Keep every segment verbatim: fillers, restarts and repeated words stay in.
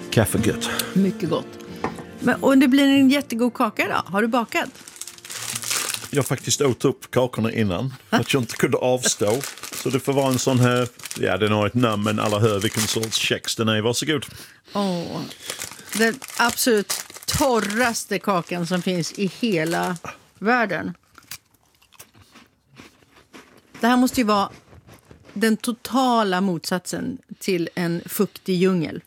Kaffe gött. Mycket gott. Men, och det blir en jättegod kaka idag. Har du bakat? Jag faktiskt åt upp kakorna innan. Att jag inte kunde avstå. Så det får vara en sån här... Ja, den har ett namn, men alla hör vilken sorts kex den är. Varsågod. Åh, den absolut torraste kakan som finns i hela världen. Det här måste ju vara den totala motsatsen till en fuktig djungel.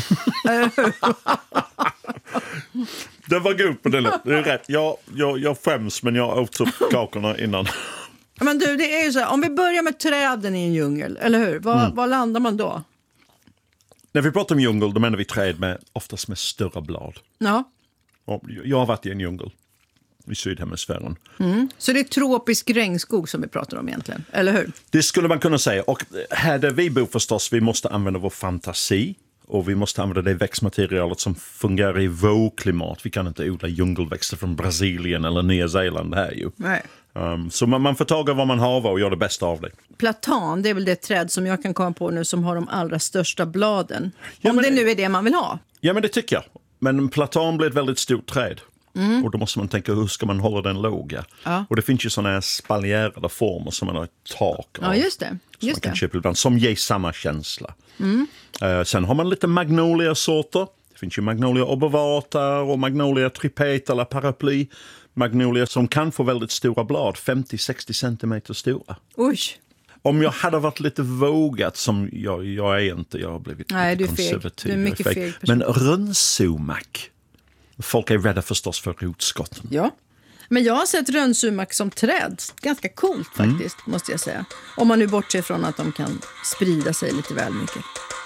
Det var god på det. Det är rätt. Jag, jag, jag skäms, men jag åt upp kakorna innan. Men du, det är ju så här, om vi börjar med träden i en djungel, eller hur? Var, mm. var landar man då? När vi pratar om djungel, då menar vi träd med, oftast med större blad. Ja. Och jag har varit i en djungel i sydhemisfären. Mm. Så det är tropisk regnskog som vi pratar om egentligen, eller hur? Det skulle man kunna säga. Och här där vi bor förstås, vi måste använda vår fantasi. Och vi måste använda det växtmaterialet som fungerar i vår klimat. Vi kan inte odla djungelväxter från Brasilien eller Nya Zeeland här ju. Nej. Um, så man, man får taga vad man har och göra det bästa av det. Platan, det är väl det träd som jag kan komma på nu som har de allra största bladen. Ja, om det nu är det man vill ha. Ja, men det tycker jag. Men platan blir ett väldigt stort träd. Mm. Och då måste man tänka, hur ska man hålla den låga? Ja. Och det finns ju sådana här spaljärade former som man har ett tak av. Ja, just det. Just som man kan det. köpa ibland, som ger samma känsla. Mm. Uh, sen har man lite magnolia-sorter. Det finns ju magnolia obovata och magnolia tripeta eller paraply. Magnolia som kan få väldigt stora blad, femtio till sextio centimeter stora. Oj. Om jag hade varit lite vågat, som jag, jag är inte, jag har blivit Nej, lite du är konservativ. Du är mycket feg. Men rönnsumak, folk är rädda förstås för rotskotten. Ja, men jag har sett rönnsumak som träd. Ganska coolt faktiskt, mm. måste jag säga. Om man nu bortser från att de kan sprida sig lite väl mycket.